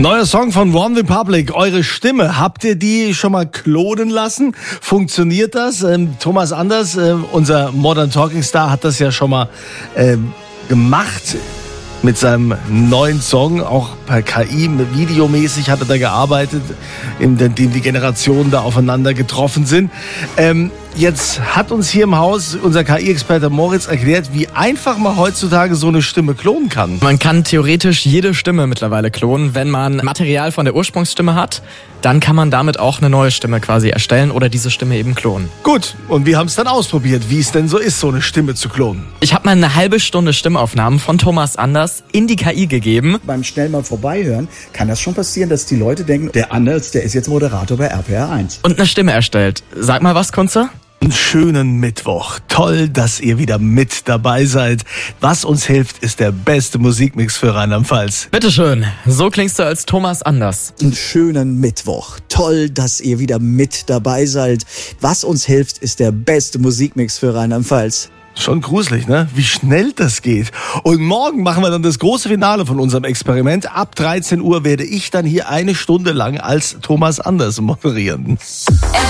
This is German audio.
Neuer Song von One Republic, eure Stimme. Habt ihr die schon mal klonen lassen? Funktioniert das? Thomas Anders, unser Modern Talking Star, hat das ja schon mal gemacht mit seinem neuen Song, auch per KI, videomäßig hat er da gearbeitet, in dem die Generationen da aufeinander getroffen sind. Jetzt hat uns hier im Haus unser KI-Experte Moritz erklärt, wie einfach man heutzutage so eine Stimme klonen kann. Man kann theoretisch jede Stimme mittlerweile klonen. Wenn man Material von der Ursprungsstimme hat, dann kann man damit auch eine neue Stimme quasi erstellen oder diese Stimme eben klonen. Gut, und wir haben es dann ausprobiert, wie es denn so ist, so eine Stimme zu klonen. Ich habe mal eine halbe Stunde Stimmaufnahmen von Thomas Anders in die KI gegeben. Beim schnell mal vorbeihören kann das schon passieren, dass die Leute denken, der Anders, der ist jetzt Moderator bei RPR 1. Und eine Stimme erstellt. Sag mal was, Kunze? Einen schönen Mittwoch. Toll, dass ihr wieder mit dabei seid. Was uns hilft, ist der beste Musikmix für Rheinland-Pfalz. Bitteschön, so klingst du als Thomas Anders. Einen schönen Mittwoch. Toll, dass ihr wieder mit dabei seid. Was uns hilft, ist der beste Musikmix für Rheinland-Pfalz. Schon gruselig, ne? Wie schnell das geht. Und morgen machen wir dann das große Finale von unserem Experiment. Ab 13 Uhr werde ich dann hier eine Stunde lang als Thomas Anders moderieren.